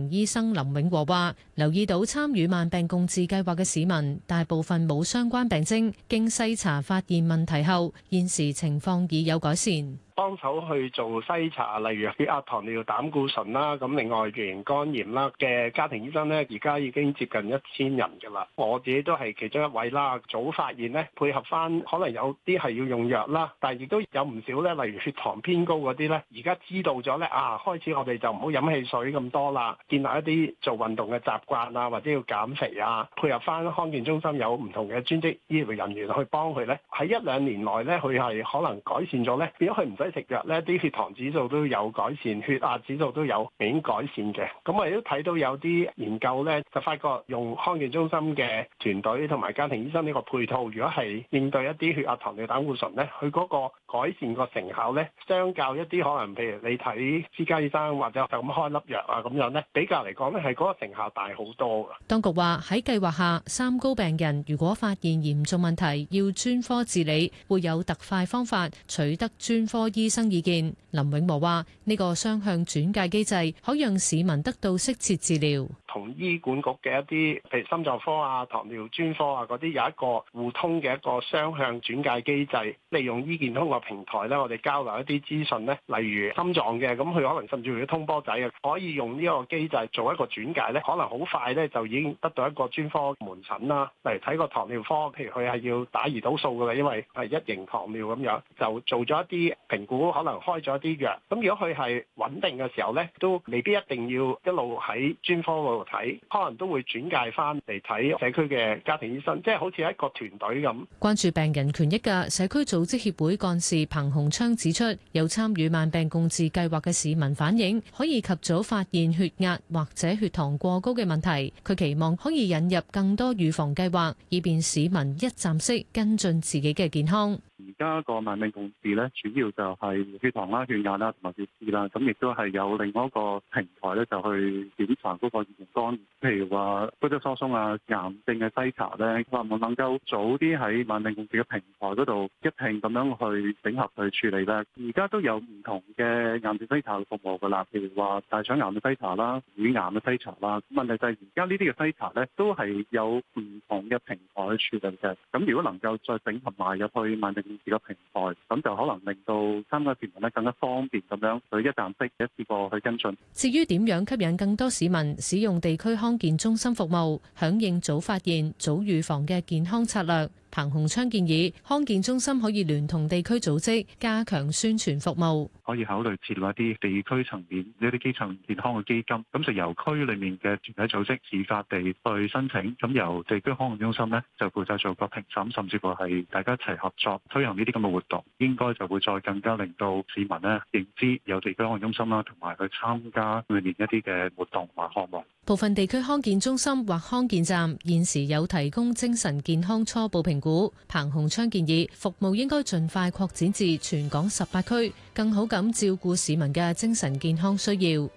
庭醫生林永和話，留意到參與慢病共治計劃嘅市民，大部分冇相關病徵，經篩查發現問題後，現時情況已有改善。 幫手去做篩查，例如血壓、糖尿、膽固醇啦，咁另外乙型肝炎啦嘅家庭醫生咧，而家已經接近1000人㗎啦。我自己都係其中一位啦。早發現咧，配合翻可能有啲係要用藥啦，但係亦都有唔少咧，例如血糖偏高嗰啲咧，而家知道咗咧開始我哋就唔好飲汽水咁多啦，建立一啲做運動嘅習慣啊，或者要減肥啊，配合翻康健中心有唔同嘅專職醫療人員去幫佢咧，喺1-2年內咧，佢係可能改善咗咧，變咗佢唔使食藥咧，啲血糖指數都有改善，血壓指數都有明顯改善嘅。咁我哋都睇到有啲研究咧，就發覺用康健中心嘅團隊同埋家庭醫生呢個配套，如果係應對一啲血壓、糖尿、膽固醇咧，佢嗰個改善個成效咧，相較一啲可能譬如你睇私家醫生或者就咁開粒藥啊咁樣咧，比較嚟講咧係嗰個成效大好多㗎。 當局話喺計劃下，三高病人如果發現嚴重問題，要專科治理，會有特快方法取得專科醫生意見。林永和話：呢個雙向轉介機制可讓市民得到適切治療。 同醫管局嘅一啲，譬如心臟科啊、糖尿專科啊嗰啲，有一個互通嘅一個雙向轉介機制。利用醫健通個平台咧，我哋交流一啲資訊咧，例如心臟嘅，咁佢可能甚至乎要通波仔嘅，可以用呢一個機制做一個轉介咧，可能好快咧就已經得到一個專科門診啦。例如睇個糖尿科，譬如佢係要打胰島素㗎啦，因為係1型糖尿咁樣，就做咗一啲評估，可能開咗一啲藥。咁如果佢係穩定嘅時候咧，都未必一定要一路喺專科嗰度睇，可能都會轉介翻嚟睇社區嘅家庭醫生，即係好似一個團隊咁。 關注病人權益嘅社區組織協會幹事彭鴻昌指出，有參與慢病共治計劃嘅市民反映，可以及早發現血壓或者血糖過高嘅問題。佢期望可以引入更多預防計劃，以便市民一站式跟進自己嘅健康。 而家個慢病共治咧，主要就係血糖啦、血壓啦同埋血脂啦，咁亦都係有另外一個平台咧，就去檢查嗰個乙型肝，譬如話骨質疏鬆啊、癌症嘅篩查咧，能唔能夠早啲喺慢病共治嘅平台嗰度一併咁樣去整合去處理咧？而家都有唔同嘅癌症篩查服務噶啦，譬如話大腸癌嘅篩查啦、乳癌嘅篩查啦。問題就係而家呢啲嘅篩查咧，都係有唔同嘅平台去處理嘅。咁如果能夠再整合埋入去慢病共治嘅平台，咁就可能令到參加市民咧更加方便咁樣去一站式一次過去跟進。 至於點樣吸引更多市民使用地區康健中心服務，響應早發現、早預防嘅健康策略，彭鴻昌建議康健中心可以聯同地區組織加強宣傳服務， 可以考慮設立一啲地區層面一啲基層健康嘅基金，咁就由區裏面嘅團體組織自發地去申請，咁由地區康健中心呢就負責做個評審，甚至乎係大家一齊合作推行呢啲咁嘅活動，應該就會再更加令到市民呢認知有地區康健中心啦，同埋去參加裏面一啲嘅活動或項目。 部分地區康健中心或康健站現時有提供精神健康初步評估。彭鴻昌建議服務應該盡快擴展至全港18區，更好咁照顧市民嘅精神健康需要。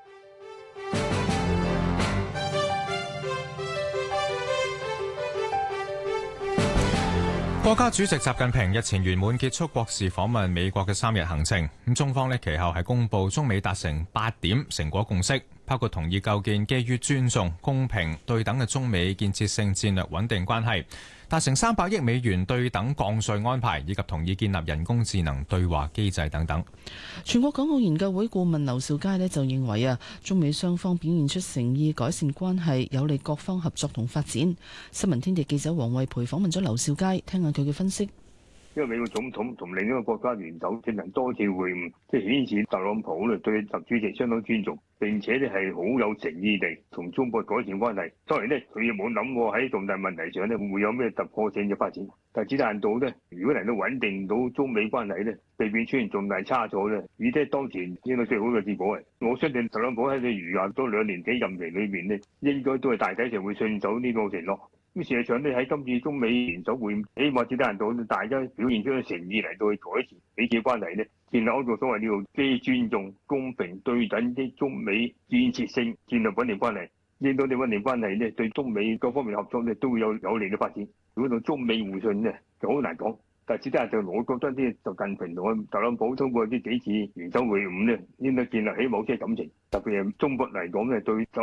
國家主席習近平日前圓滿結束國事訪問美國嘅3日行程。咁中方其後係公布中美達成8點成果共識，包括同意構建基於尊重、公平、對等嘅中美建設性戰略穩定關係，達成300億美元對等降稅安排，以及同意建立人工智能對話機制等等。 全國港澳研究會顧問劉兆佳就認為中美雙方表現出誠意改善關係，有利各方合作同發展。新聞天地記者黃慧培訪問咗劉兆佳，聽下佢嘅分析。 因為美國總統同另一個國家元首進行多次會晤，即係顯示特朗普對習主席相當尊重，並且咧係好有誠意地同中國改善關係。當然咧，佢亦冇諗過喺重大問題上咧會有咩突破性嘅發展。但係只但到咧，如果能夠穩定到中美關係咧，避免出現重大差錯咧，以即係當前應該最好嘅結果嚟。我相信特朗普喺佢餘下多2年幾任期裏面咧，應該都係大體上會信守呢個承諾。咁事實上咧，喺今次中美元首會晤，起碼只得人到大家表現出嘅誠意嚟到去改善彼此關係咧，建立一個所謂呢個基於尊重、公平、對等的中美建設性戰略穩定關係。令到啲穩定關係咧，對中美各方面合作咧，都會有利嘅發展。如果到中美互信咧，就好難講。但係只得就我覺得啲習近平同特朗普通過呢幾次元首會晤咧，應該建立起某些感情。特別係中國嚟講咧，對習